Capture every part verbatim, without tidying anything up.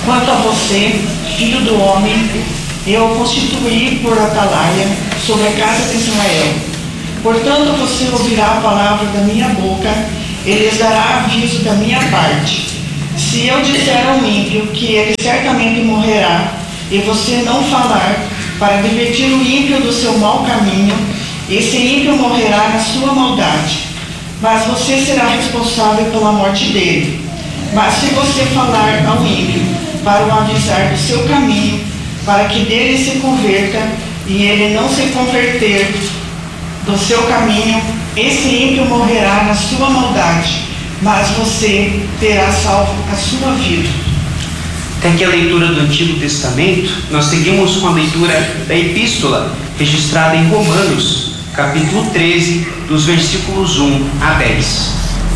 Quanto a você, filho do homem, eu o constituí por atalaia sobre a casa de Israel. Portanto, você ouvirá a palavra da minha boca, ele lhes dará aviso da minha parte. Se eu disser ao ímpio que ele certamente morrerá, e você não falar, para divertir o ímpio do seu mau caminho, esse ímpio morrerá na sua maldade, mas você será responsável pela morte dele. Mas se você falar ao ímpio, para o avisar do seu caminho, para que dele se converta, e ele não se converter do seu caminho, esse ímpio morrerá na sua maldade, mas você terá salvo a sua vida. Até aqui a leitura do Antigo Testamento. Nós seguimos com a leitura da Epístola, registrada em Romanos, capítulo treze, dos versículos um a dez.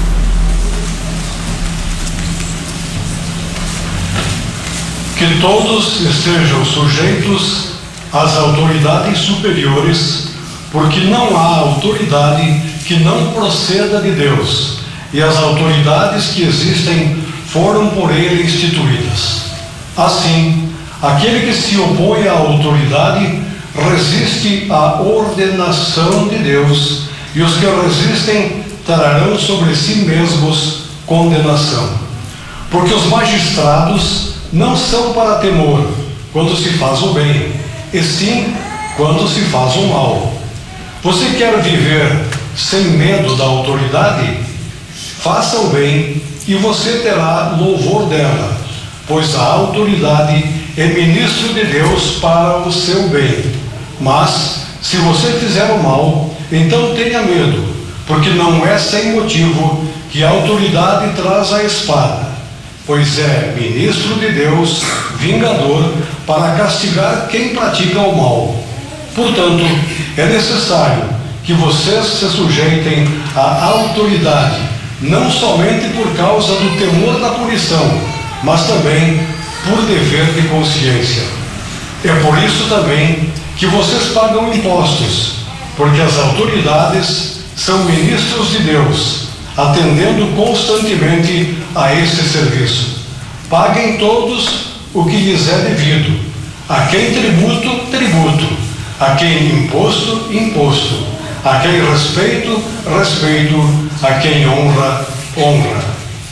Que todos estejam sujeitos às autoridades superiores, porque não há autoridade que não proceda de Deus, e as autoridades que existem foram por ele instituídas. Assim, aquele que se opõe à autoridade resiste à ordenação de Deus, e os que resistem trarão sobre si mesmos condenação. Porque os magistrados não são para temor quando se faz o bem, e sim quando se faz o mal. Você quer viver sem medo da autoridade? Faça o bem e você terá louvor dela, pois a autoridade é ministro de Deus para o seu bem. Mas, se você fizer o mal, então tenha medo, porque não é sem motivo que a autoridade traz a espada, pois é ministro de Deus, vingador, para castigar quem pratica o mal. Portanto, é necessário que vocês se sujeitem à autoridade, não somente por causa do temor da punição, mas também por dever de consciência. É por isso também que vocês pagam impostos, porque as autoridades são ministros de Deus, atendendo constantemente a esse serviço. Paguem todos o que lhes é devido, a quem tributo, tributo, a quem imposto, imposto, a quem respeito, respeito, a quem honra, honra.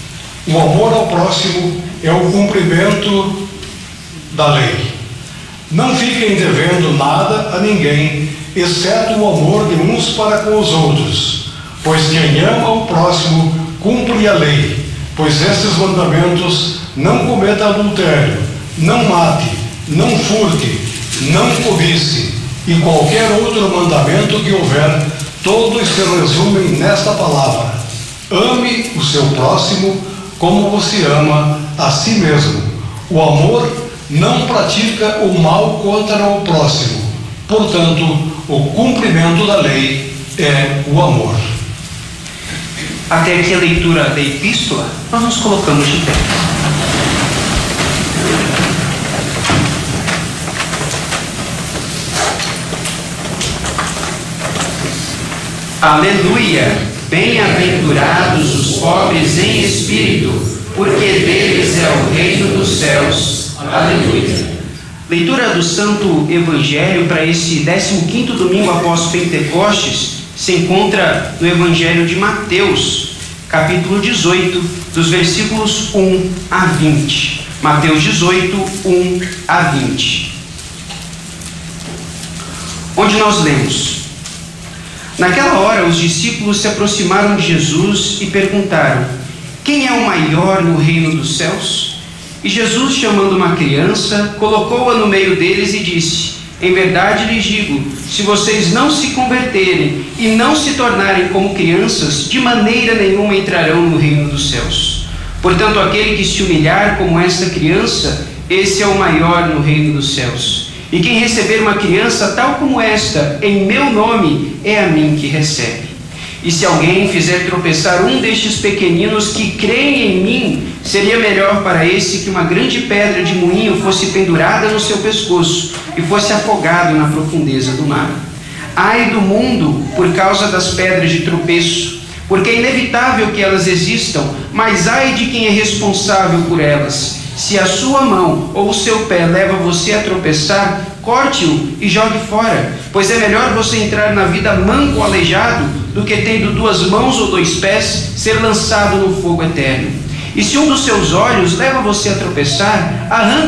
O amor ao próximo é o cumprimento da lei. Não fiquem devendo nada a ninguém, exceto o amor de uns para com os outros, pois quem ama o próximo cumpre a lei, pois estes mandamentos: não cometa adultério, não mate, não furte, não cobice, e qualquer outro mandamento que houver, todos se resumem nesta palavra: ame o seu próximo como você ama a si mesmo. O amor não pratica o mal contra o próximo. Portanto, o cumprimento da lei é o amor. Até aqui a leitura da Epístola. Nós nos colocamos de pé. Aleluia! Bem-aventurados os pobres em espírito, porque deles é o reino dos céus. Aleluia! Leitura do Santo Evangelho para esse décimo quinto domingo após Pentecostes se encontra no Evangelho de Mateus, capítulo dezoito, dos versículos um a vinte. Mateus dezoito, um a vinte. Onde nós lemos: naquela hora os discípulos se aproximaram de Jesus e perguntaram: quem é o maior no reino dos céus? E Jesus, chamando uma criança, colocou-a no meio deles e disse: em verdade lhes digo, se vocês não se converterem e não se tornarem como crianças, de maneira nenhuma entrarão no reino dos céus. Portanto, aquele que se humilhar como esta criança, esse é o maior no reino dos céus. E quem receber uma criança tal como esta, em meu nome, é a mim que recebe. E se alguém fizer tropeçar um destes pequeninos que creem em mim, seria melhor para esse que uma grande pedra de moinho fosse pendurada no seu pescoço e fosse afogado na profundeza do mar. Ai do mundo por causa das pedras de tropeço, porque é inevitável que elas existam, mas ai de quem é responsável por elas. Se a sua mão ou o seu pé leva você a tropeçar, corte-o e jogue fora, pois é melhor você entrar na vida manco ou aleijado do que, tendo duas mãos ou dois pés, ser lançado no fogo eterno. E se um dos seus olhos leva você a tropeçar, arranque